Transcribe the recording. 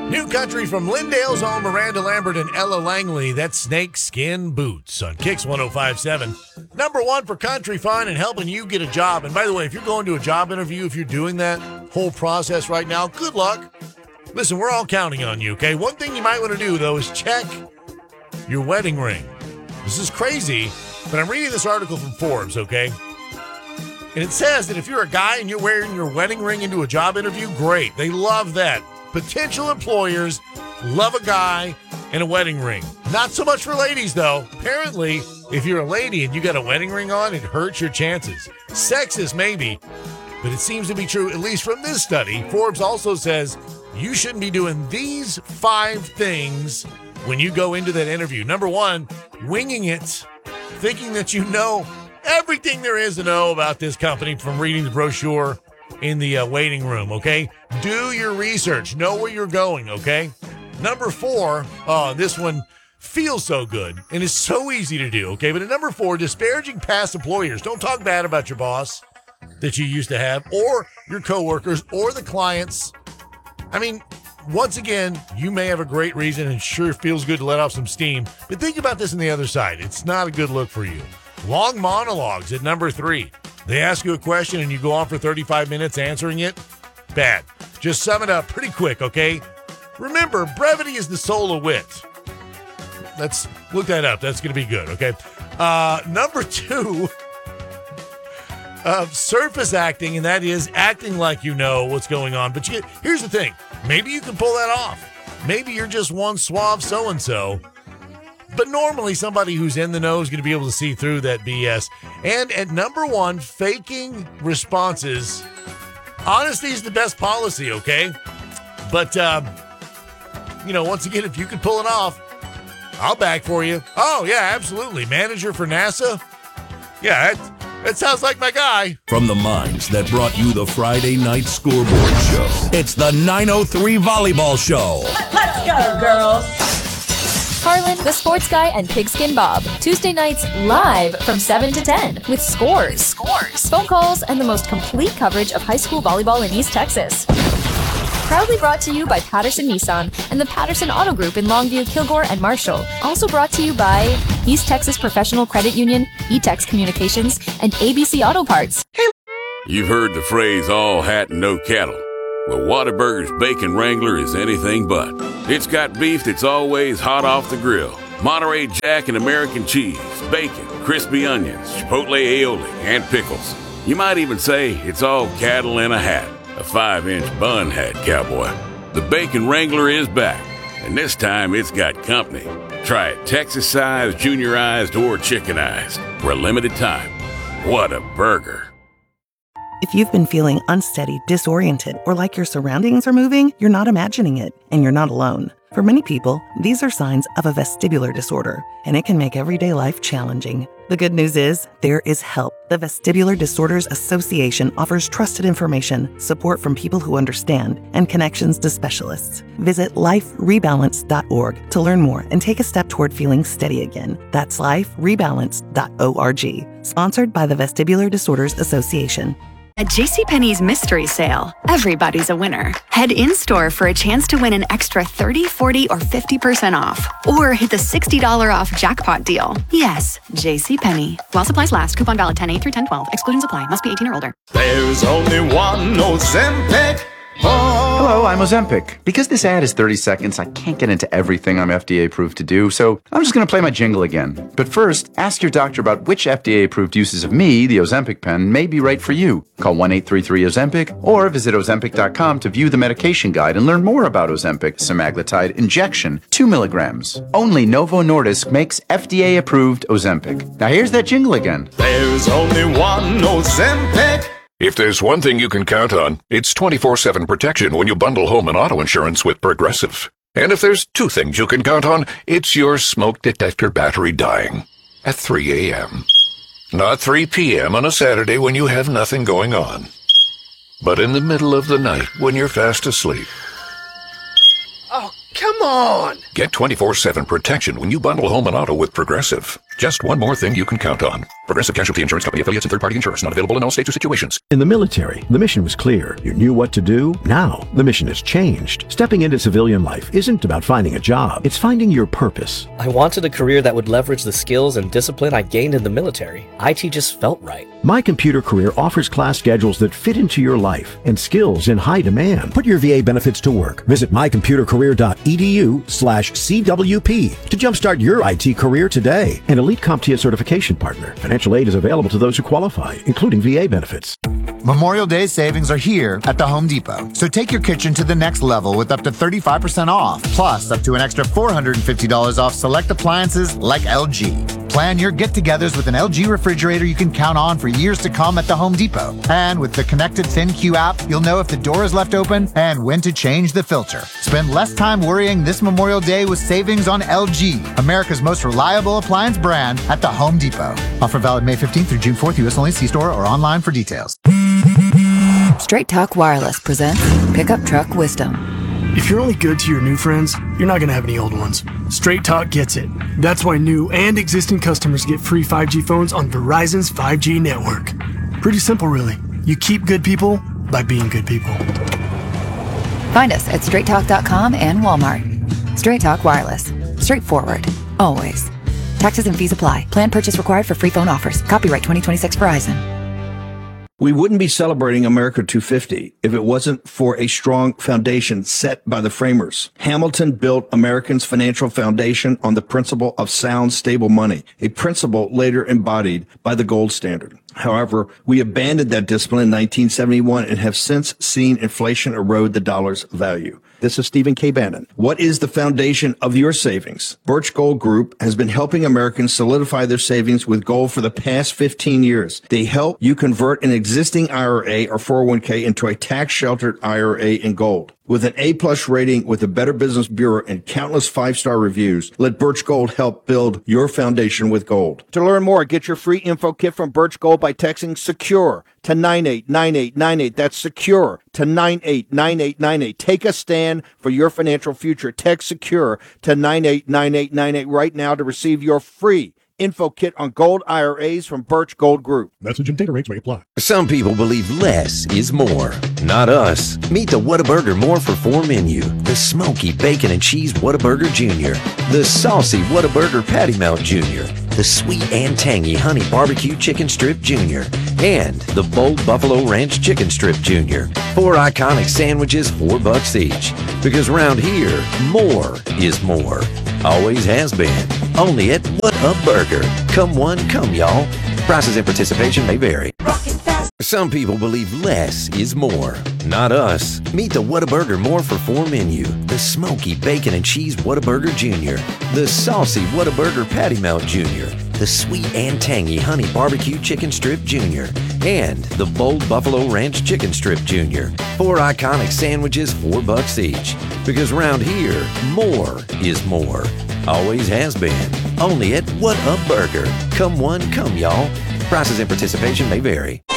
New country from Lindale's own Miranda Lambert and Ella Langley. That's Snakeskin Boots on Kicks 105.7. Number one for country fun and helping you get a job. And by the way, if you're going to a job interview, if you're doing that whole process right now, good luck. Listen, we're all counting on you, okay? One thing you might want to do, though, is check your wedding ring. This is crazy, but I'm reading this article from Forbes, okay? And it says that if you're a guy and you're wearing your wedding ring into a job interview, great. They love that. Potential employers love a guy and a wedding ring. Not so much for ladies, though. Apparently, if you're a lady and you got a wedding ring on, it hurts your chances. Sexist, maybe, but it seems to be true, at least from this study. Forbes also says you shouldn't be doing these 5 things when you go into that interview. Number 1, winging it, thinking that you know everything there is to know about this company from reading the brochure in the waiting room, okay? Do your research. Know where you're going, okay? Number 4, this one feels so good and is so easy to do, okay? But at number 4, disparaging past employers. Don't talk bad about your boss that you used to have or your coworkers or the clients. I mean, once again, you may have a great reason and sure feels good to let off some steam, but think about this on the other side. It's not a good look for you. Long monologues at number 3. They ask you a question and you go on for 35 minutes answering it. Bad. Just sum it up pretty quick, okay? Remember, brevity is the soul of wit. Let's look that up. That's going to be good, okay? Number 2, surface acting, and that is acting like you know what's going on. But here's the thing. Maybe you can pull that off. Maybe you're just one suave so-and-so. But normally somebody who's in the know is going to be able to see through that BS. And at number 1, faking responses. Honesty is the best policy, okay? But, once again, if you can pull it off, I'll back for you. Oh, yeah, absolutely. Manager for NASA? Yeah, that sounds like my guy. From the minds that brought you the Friday Night Scoreboard Show, it's the 903 Volleyball Show. Let's go, girls. Harlan, the Sports Guy, and Pigskin Bob. Tuesday nights live from 7 to 10 with scores, phone calls, and the most complete coverage of high school volleyball in East Texas. Proudly brought to you by Patterson Nissan and the Patterson Auto Group in Longview, Kilgore, and Marshall. Also brought to you by East Texas Professional Credit Union, E-Tex Communications, and ABC Auto Parts. You've heard the phrase, all hat and no cattle. Well, Whataburger's Bacon Wrangler is anything but. It's got beef that's always hot off the grill, Monterey Jack and American cheese, bacon, crispy onions, chipotle aioli, and pickles. You might even say it's all cattle in a hat, a 5-inch bun hat, cowboy. The Bacon Wrangler is back, and this time it's got company. Try it Texas-sized, juniorized, or chickenized for a limited time. What a burger. If you've been feeling unsteady, disoriented, or like your surroundings are moving, you're not imagining it, and you're not alone. For many people, these are signs of a vestibular disorder, and it can make everyday life challenging. The good news is, there is help. The Vestibular Disorders Association offers trusted information, support from people who understand, and connections to specialists. Visit liferebalance.org to learn more and take a step toward feeling steady again. That's liferebalance.org. Sponsored by the Vestibular Disorders Association. At JCPenney's Mystery Sale, everybody's a winner. Head in-store for a chance to win an extra 30, 40, or 50% off. Or hit the $60 off jackpot deal. Yes, JCPenney. While supplies last, coupon valid 10/8 through 10/12. Exclusions apply. Must be 18 or older. There's only one Ozempic. Hello, I'm Ozempic. Because this ad is 30 seconds, I can't get into everything I'm FDA approved to do, so I'm just going to play my jingle again. But first, ask your doctor about which FDA approved uses of me, the Ozempic pen, may be right for you. Call 1-833-OZEMPIC or visit Ozempic.com to view the medication guide and learn more about Ozempic semaglutide injection, 2 milligrams. Only Novo Nordisk makes FDA approved Ozempic. Now here's that jingle again. There's only one Ozempic. If there's one thing you can count on, it's 24/7 protection when you bundle home and auto insurance with Progressive. And if there's 2 things you can count on, it's your smoke detector battery dying at 3 a.m. Not 3 p.m. on a Saturday when you have nothing going on, but in the middle of the night when you're fast asleep. Oh, come on! Get 24/7 protection when you bundle home and auto with Progressive. Just one more thing you can count on. Progressive Casualty Insurance Company affiliates and third-party insurers not available in all states or situations. In the military, the mission was clear. You knew what to do. Now, the mission has changed. Stepping into civilian life isn't about finding a job. It's finding your purpose. I wanted a career that would leverage the skills and discipline I gained in the military. IT just felt right. My Computer Career offers class schedules that fit into your life and skills in high demand. Put your VA benefits to work. Visit mycomputercareer.edu/CWP to jumpstart your IT career today. An elite CompTIA certification partner. Financial aid is available to those who qualify, including VA benefits. Memorial Day savings are here at the Home Depot. So take your kitchen to the next level with up to 35% off, plus up to an extra $450 off select appliances like LG. Plan your get-togethers with an LG refrigerator you can count on for years to come at the Home Depot. And with the connected ThinQ app, you'll know if the door is left open and when to change the filter. Spend less time worrying this Memorial Day with savings on LG, America's most reliable appliance brand at the Home Depot. Offer valid May 15th through June 4th, U.S. only. See store or online for details. Straight Talk Wireless presents Pickup Truck Wisdom. If you're only good to your new friends, you're not going to have any old ones. Straight Talk gets it. That's why new and existing customers get free 5G phones on Verizon's 5G network. Pretty simple, really. You keep good people by being good people. Find us at straighttalk.com and Walmart. Straight Talk Wireless. Straightforward. Always. Taxes and fees apply. Plan purchase required for free phone offers. Copyright 2026 Verizon. We wouldn't be celebrating America 250 if it wasn't for a strong foundation set by the framers. Hamilton built Americans' financial foundation on the principle of sound, stable money, a principle later embodied by the gold standard. However, we abandoned that discipline in 1971 and have since seen inflation erode the dollar's value. This is Stephen K. Bannon. What is the foundation of your savings? Birch Gold Group has been helping Americans solidify their savings with gold for the past 15 years. They help you convert an existing IRA or 401k into a tax-sheltered IRA in gold. With an A-plus rating with the Better Business Bureau and countless five-star reviews, let Birch Gold help build your foundation with gold. To learn more, get your free info kit from Birch Gold by texting SECURE to 989898. That's SECURE to 989898. Take a stand for your financial future. Text SECURE to 989898 right now to receive your free info kit on gold IRAs from Birch Gold Group. Message and data rates may apply. Some people believe less is more. Not us. Meet the Whataburger More for $4 menu. The smoky bacon and cheese Whataburger Jr. The saucy Whataburger Patty Melt Jr. The sweet and tangy honey barbecue chicken strip Jr. And the bold buffalo ranch chicken strip Jr. 4 iconic sandwiches, $4 each. Because around here, more is more. Always has been. Only at What a Burger. Come one, come y'all. Prices and participation may vary. Some people believe less is more. Not us. Meet the Whataburger More for $4 menu. The smoky bacon and cheese Whataburger Jr. The saucy Whataburger Patty Melt Jr. The sweet and tangy honey barbecue chicken strip Jr. And the bold buffalo ranch chicken strip Jr. 4 iconic sandwiches, $4 each. Because around here, more is more. Always has been. Only at What a Burger. Come one, come y'all. Prices and participation may vary.